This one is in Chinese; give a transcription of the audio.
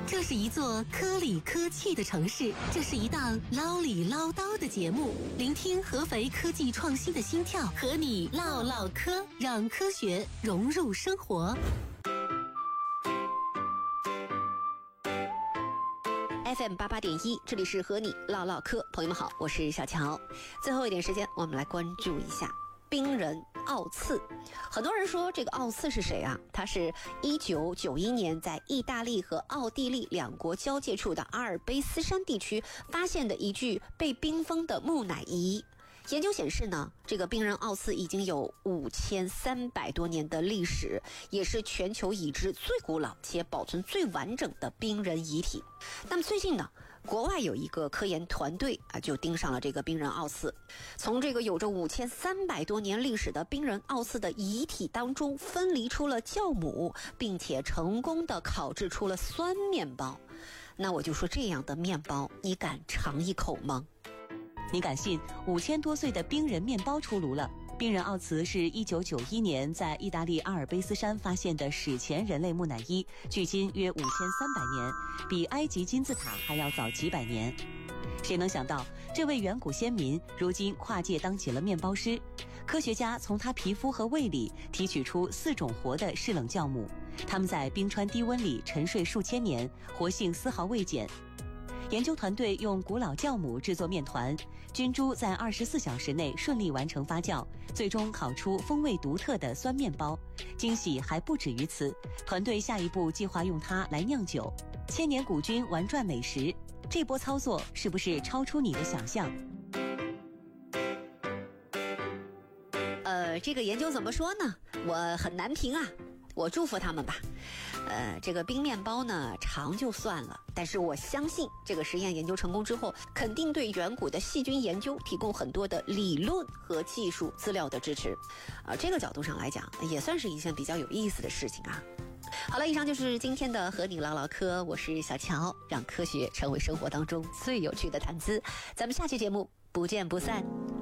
这是一座科里科气的城市，这是一档唠里唠叨的节目，聆听合肥科技创新的心跳，和你唠唠嗑，让科学融入生活。 FM 88.1，这里是和你唠唠嗑，朋友们好，我是小乔。最后一点时间，我们来关注一下冰人奥次。很多人说这个奥次是谁啊？他是1991年在意大利和奥地利两国交界处的阿尔卑斯山地区发现的一具被冰封的木乃伊。研究显示呢，这个冰人奥次已经有5300多年的历史，也是全球已知最古老且保存最完整的冰人遗体。那么最近呢，国外有一个科研团队就盯上了这个冰人奥次，从这个有着5300多年历史的冰人奥次的遗体当中分离出了酵母，并且成功的烤制出了酸面包。那我就说，这样的面包你敢尝一口吗？ 你敢信5000多岁的冰人面包出炉了？冰人奥茨是1991年在意大利阿尔卑斯山发现的史前人类木乃伊，距今约5300年，比埃及金字塔还要早几百年。谁能想到，这位远古先民如今跨界当起了面包师？科学家从他皮肤和胃里提取出4种活的嗜冷酵母，它们在冰川低温里沉睡数千年，活性丝毫未减。研究团队用古老酵母制作面团，菌株在24小时内顺利完成发酵，最终烤出风味独特的酸面包。惊喜还不止于此，团队下一步计划用它来酿酒。千年古菌玩转美食，这波操作是不是超出你的想象？ 这个研究怎么说呢？我很难评啊，我祝福他们吧。这个冰面包呢，尝就算了，但是我相信这个实验研究成功之后，肯定对远古的细菌研究提供很多的理论和技术资料的支持。这个角度上来讲，也算是一件比较有意思的事情啊。好了，以上就是今天的和你唠唠嗑，我是小乔，让科学成为生活当中最有趣的谈资。咱们下期节目不见不散。